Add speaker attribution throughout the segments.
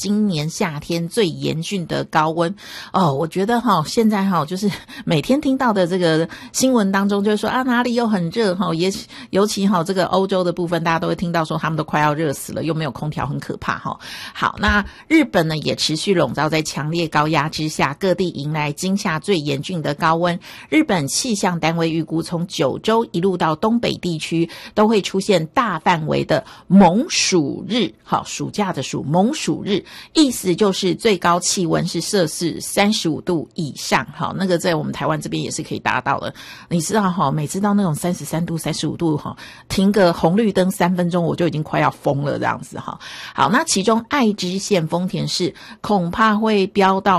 Speaker 1: 今年夏天最严峻的高温哦。我觉得现在就是每天听到的这个新闻当中就是说啊哪里又很热也尤其这个欧洲的部分大家都会听到说他们都快要热死了，又没有空调，很可怕好，那日本呢也持续笼罩在强烈高压之下，各地迎来今夏最严峻的高温。日本气象单位预估从九州一路到东北地区都会出现大范围的猛暑日，暑假的暑，猛暑日，意思就是最高气温是摄氏35度以上，那个在我们台湾这边也是可以达到的。你知道每次到那种33度35度停个红绿灯3分钟我就已经快要疯了这样子好，那其中爱知县丰田市恐怕会飙到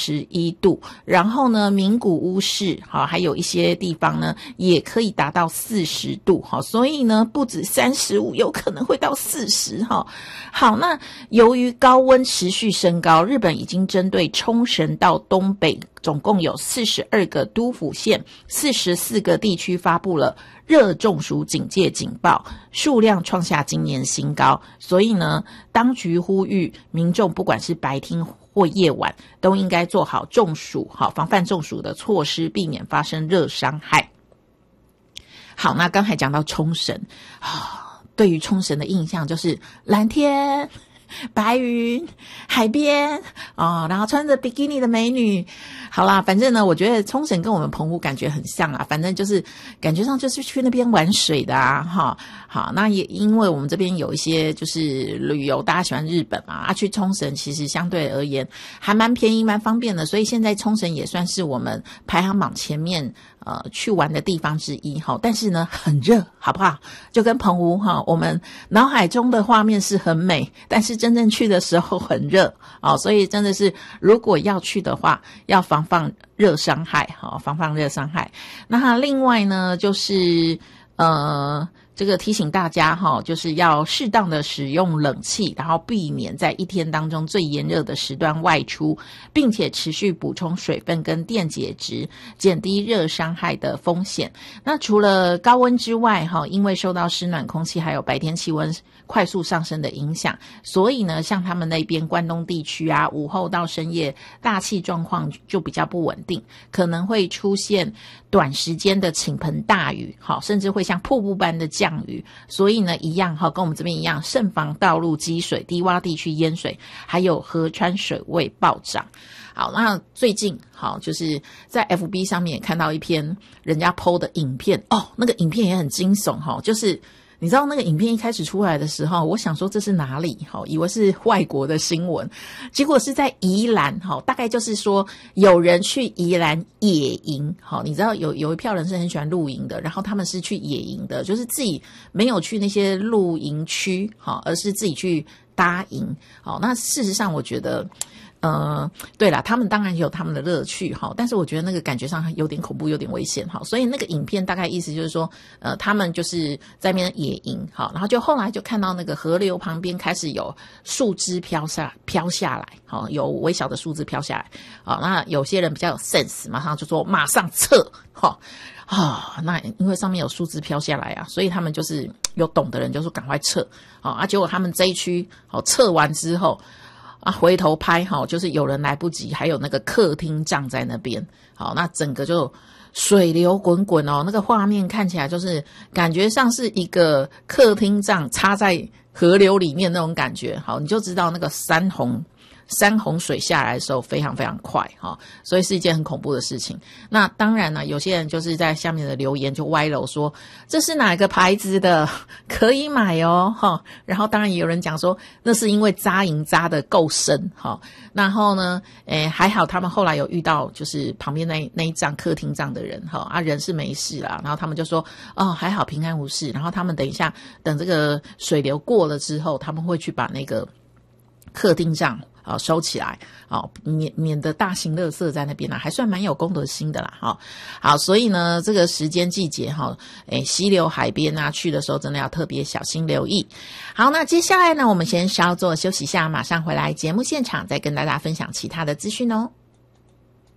Speaker 1: 41度，然后呢名古屋市还有一些地方呢也可以达到40度所以呢不止35，有可能会到40好，那由于高温持续升高，日本已经针对冲绳到东北总共有42个都府县44个地区发布了热中暑警戒警报，数量创下今年新高。所以呢当局呼吁民众不管是白天或夜晚都应该做好中暑防范中暑的措施，避免发生热伤害。好，那刚才讲到冲绳对于冲绳的印象就是蓝天白云海边然后穿着比基尼的美女。好啦，反正呢我觉得冲绳跟我们澎湖感觉很像啊，反正就是感觉上就是去那边玩水的好，那也因为我们这边有一些就是旅游，大家喜欢日本嘛去冲绳其实相对而言还蛮便宜蛮方便的，所以现在冲绳也算是我们排行榜前面去玩的地方之一但是呢很热，好不好？就跟澎湖我们脑海中的画面是很美，但是真正去的时候很热所以真的是如果要去的话要防范热伤害防范热伤害。那另外呢就是这个提醒大家就是要适当的使用冷气，然后避免在一天当中最炎热的时段外出，并且持续补充水分跟电解质，减低热伤害的风险。那除了高温之外因为受到湿暖空气还有白天气温快速上升的影响，所以呢像他们那边关东地区午后到深夜大气状况就比较不稳定，可能会出现短时间的倾盆大雨甚至会像瀑布般的降雨。所以呢一样跟我们这边一样，慎防道路积水、低洼地区淹水，还有河川水位暴涨。好，那最近就是在 FB 上面也看到一篇人家 po 的影片那个影片也很惊悚就是你知道那个影片一开始出来的时候，我想说这是哪里以为是外国的新闻，结果是在宜兰大概就是说有人去宜兰野营你知道有一票人是很喜欢露营的，然后他们是去野营的，就是自己没有去那些露营区而是自己去搭营那事实上我觉得对啦，他们当然有他们的乐趣但是我觉得那个感觉上有点恐怖，有点危险所以那个影片大概意思就是说他们就是在那边野营然后就后来就看到那个河流旁边开始有树枝飘下来有微小的树枝飘下来那有些人比较有 sense， 马上就说马上撤那因为上面有树枝飘下来所以他们就是有懂的人就说赶快撤结果他们这一区撤完之后回头拍就是有人来不及，还有那个客厅帐在那边那整个就水流滚滚那个画面看起来就是感觉像是一个客厅帐插在河流里面那种感觉你就知道那个山洪水下来的时候非常非常快所以是一件很恐怖的事情。那当然呢有些人就是在下面的留言就歪楼说这是哪个牌子的可以买然后当然也有人讲说那是因为扎营扎得够深然后呢还好他们后来有遇到就是旁边那一帐客厅帐的人人是没事啦，然后他们就说还好平安无事，然后他们等一下等这个水流过了之后他们会去把那个客厅帐收起来免得大型垃圾在那边还算蛮有公德心的啦好，所以呢这个时间季节溪流海边去的时候真的要特别小心留意。好，那接下来呢我们先稍作休息一下，马上回来节目现场再跟大家分享其他的资讯哦。